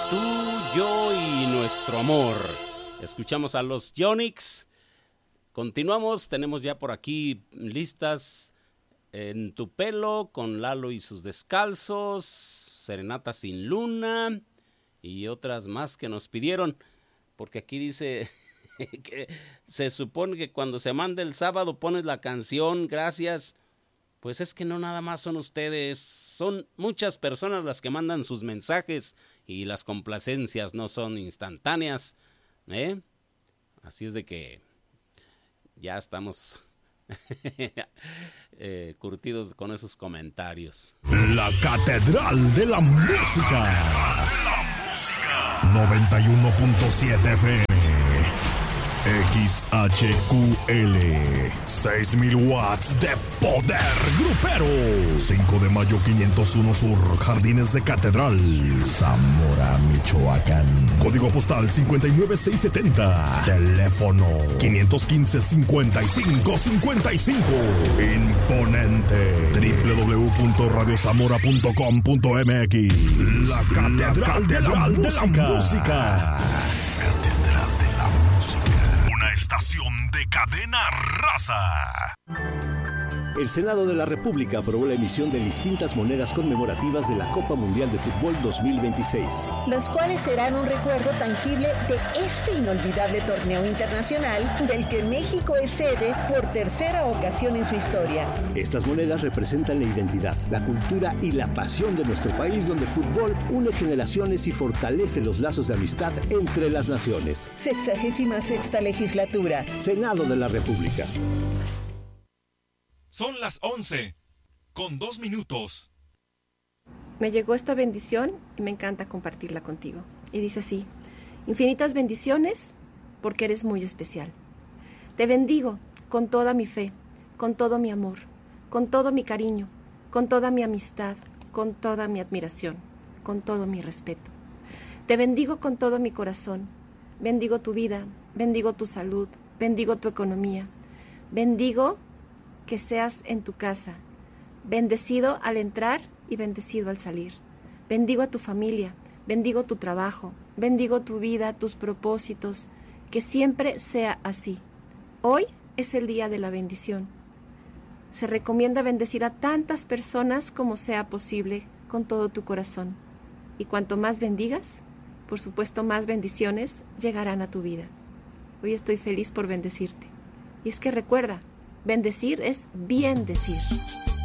Tú, yo y nuestro amor. Escuchamos a los Yonix. Continuamos, tenemos ya por aquí listas En tu pelo con Lalo y sus descalzos, Serenata sin luna y otras más que nos pidieron, porque aquí dice que se supone que cuando se manda el sábado pones la canción, gracias. Pues es que no nada más son ustedes, son muchas personas las que mandan sus mensajes y las complacencias no son instantáneas, ¿eh? Así es de que ya estamos curtidos con esos comentarios. La Catedral de la Música. 91.7 FM. XHQL 6,000 watts de poder grupero. 5 de mayo 501 Sur, Jardines de Catedral, Zamora, Michoacán. Código postal 59670. Teléfono 515-5555. Imponente. www.radiozamora.com.mx. La Catedral de la Música. Una estación de Cadena Raza. El Senado de la República aprobó la emisión de distintas monedas conmemorativas de la Copa Mundial de Fútbol 2026. Las cuales serán un recuerdo tangible de este inolvidable torneo internacional del que México es sede por tercera ocasión en su historia. Estas monedas representan la identidad, la cultura y la pasión de nuestro país, donde el fútbol une generaciones y fortalece los lazos de amistad entre las naciones. 66ª legislatura. Senado de la República. Son las 11:02. Me llegó esta bendición y me encanta compartirla contigo. Y dice así: infinitas bendiciones porque eres muy especial. Te bendigo con toda mi fe, con todo mi amor, con todo mi cariño, con toda mi amistad, con toda mi admiración, con todo mi respeto. Te bendigo con todo mi corazón. Bendigo tu vida, bendigo tu salud, bendigo tu economía. Bendigo que seas en tu casa, bendecido al entrar y bendecido al salir. Bendigo a tu familia, bendigo tu trabajo, bendigo tu vida, tus propósitos, que siempre sea así. Hoy es el día de la bendición. Se recomienda bendecir a tantas personas como sea posible con todo tu corazón. Y cuanto más bendigas, por supuesto más bendiciones llegarán a tu vida. Hoy estoy feliz por bendecirte. Y es que recuerda, bendecir es bien decir.